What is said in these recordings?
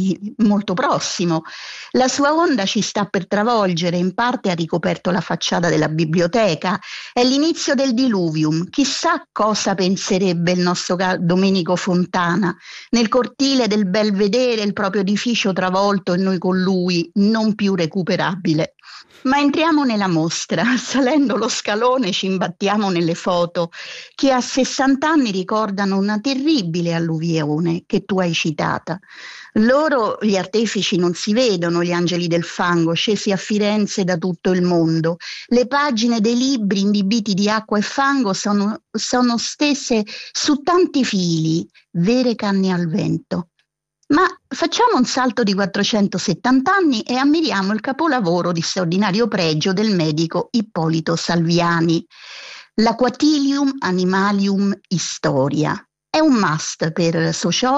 quindi molto prossimo. La sua onda ci sta per travolgere, in parte ha ricoperto la facciata della biblioteca, è l'inizio del diluvium. Chissà cosa penserebbe il nostro Domenico Fontana nel cortile del Belvedere, il proprio edificio travolto e noi con lui, non più recuperabile. Ma entriamo nella mostra, salendo lo scalone ci imbattiamo nelle foto che a 60 anni ricordano una terribile alluvione che tu hai citata. Loro, gli artefici, non si vedono, gli angeli del fango scesi a Firenze da tutto il mondo. Le pagine dei libri imbibiti di acqua e fango sono stese su tanti fili, vere canne al vento. Ma facciamo un salto di 470 anni e ammiriamo il capolavoro di straordinario pregio del medico Ippolito Salviani, l'Aquatilium Animalium Historia. È un must per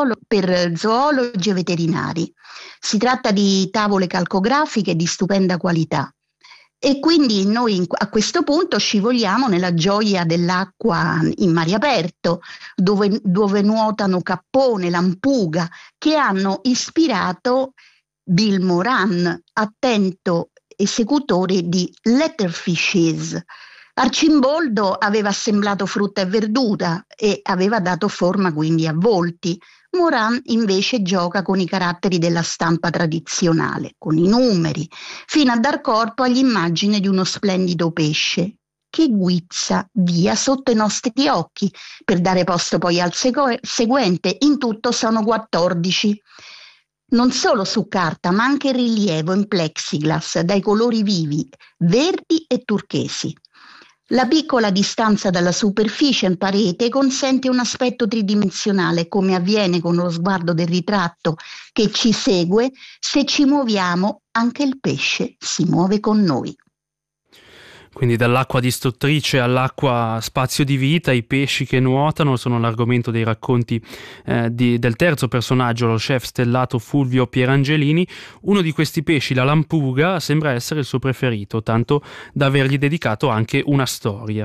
zoologi e veterinari. Si tratta di tavole calcografiche di stupenda qualità. E quindi noi a questo punto scivoliamo nella gioia dell'acqua in mare aperto, dove nuotano Cappone, Lampuga, che hanno ispirato Bill Moran, attento esecutore di Letterfishes. Arcimboldo aveva assemblato frutta e verdura e aveva dato forma quindi a volti. Moran invece gioca con i caratteri della stampa tradizionale, con i numeri, fino a dar corpo all'immagine di uno splendido pesce che guizza via sotto i nostri occhi, per dare posto poi al seguente. In tutto sono 14. Non solo su carta, ma anche in rilievo in plexiglass, dai colori vivi, verdi e turchesi. La piccola distanza dalla superficie in parete consente un aspetto tridimensionale, come avviene con lo sguardo del ritratto che ci segue. Se ci muoviamo, anche il pesce si muove con noi. Quindi dall'acqua distruttrice all'acqua spazio di vita, i pesci che nuotano sono l'argomento dei racconti del terzo personaggio, lo chef stellato Fulvio Pierangelini. Uno di questi pesci, la lampuga, sembra essere il suo preferito, tanto da avergli dedicato anche una storia.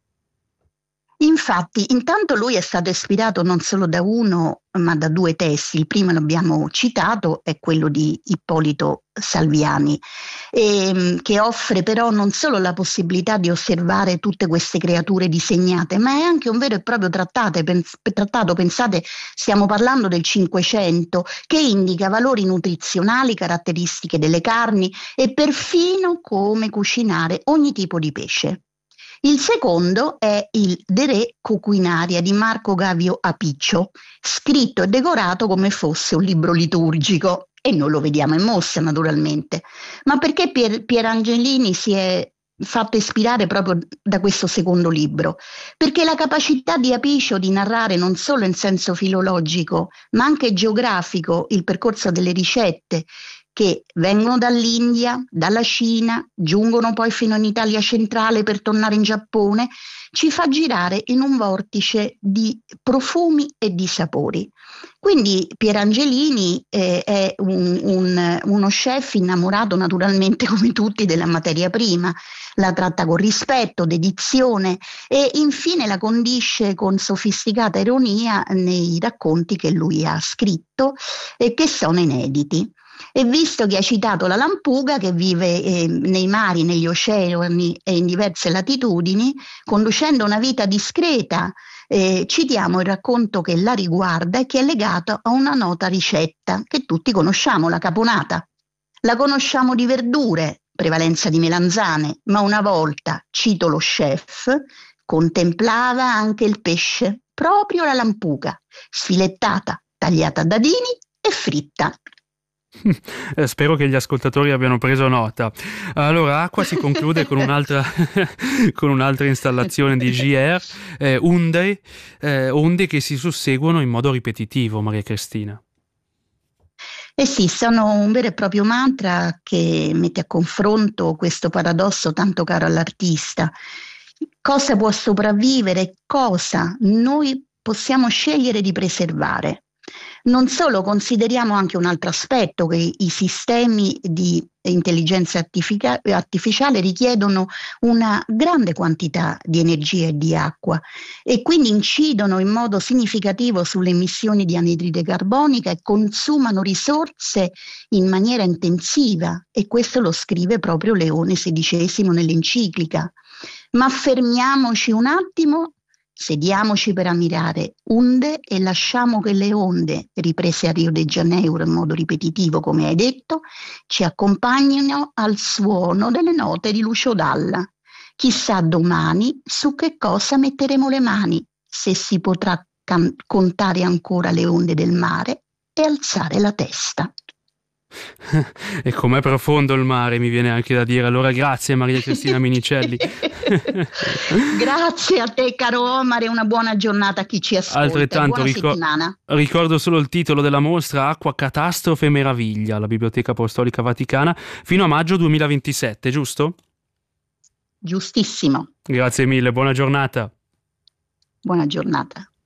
Infatti, intanto lui è stato ispirato non solo da uno, ma da 2 testi. Il primo l'abbiamo citato, è quello di Ippolito Salviani, che offre però non solo la possibilità di osservare tutte queste creature disegnate, ma è anche un vero e proprio trattato. Pensate, stiamo parlando del Cinquecento, che indica valori nutrizionali, caratteristiche delle carni e perfino come cucinare ogni tipo di pesce. Il secondo è il De Re Coquinaria di Marco Gavio Apiccio, scritto e decorato come fosse un libro liturgico, e non lo vediamo in mostra naturalmente, ma perché Pierangelini si è fatto ispirare proprio da questo secondo libro, perché la capacità di Apiccio di narrare non solo in senso filologico, ma anche geografico il percorso delle ricette che vengono dall'India, dalla Cina, giungono poi fino in Italia centrale per tornare in Giappone, ci fa girare in un vortice di profumi e di sapori. Quindi Pierangelini è uno chef innamorato naturalmente, come tutti, della materia prima, la tratta con rispetto, dedizione e infine la condisce con sofisticata ironia nei racconti che lui ha scritto e che sono inediti. E visto che hai citato la lampuga che vive nei mari, negli oceani e in diverse latitudini, conducendo una vita discreta, citiamo il racconto che la riguarda e che è legato a una nota ricetta che tutti conosciamo, la caponata. La conosciamo di verdure, prevalenza di melanzane, ma una volta, cito lo chef, contemplava anche il pesce, proprio la lampuga, sfilettata, tagliata a dadini e fritta. Spero che gli ascoltatori abbiano preso nota. Allora, Acqua si conclude con un'altra installazione di GR, onde che si susseguono in modo ripetitivo, Maria Cristina. Eh sì, sono un vero e proprio mantra che mette a confronto questo paradosso tanto caro all'artista. Cosa può sopravvivere? Cosa noi possiamo scegliere di preservare? Non solo, consideriamo anche un altro aspetto, che i sistemi di intelligenza artificiale richiedono una grande quantità di energia e di acqua e quindi incidono in modo significativo sulle emissioni di anidride carbonica e consumano risorse in maniera intensiva, e questo lo scrive proprio Leone XVI nell'enciclica. Ma fermiamoci un attimo, sediamoci per ammirare onde e lasciamo che le onde, riprese a Rio de Janeiro in modo ripetitivo, come hai detto, ci accompagnino al suono delle note di Lucio Dalla. Chissà domani su che cosa metteremo le mani, se si potrà contare ancora le onde del mare e alzare la testa. E com'è profondo il mare, mi viene anche da dire. Allora grazie Maria Cristina Minicelli. Grazie a te caro Omar, e una buona giornata a chi ci ascolta. Altrettanto buona settimana. ricordo solo il titolo della mostra: Acqua, catastrofe e meraviglia, alla Biblioteca Apostolica Vaticana, fino a maggio 2027, giusto? Giustissimo. Grazie mille, buona giornata. Buona giornata.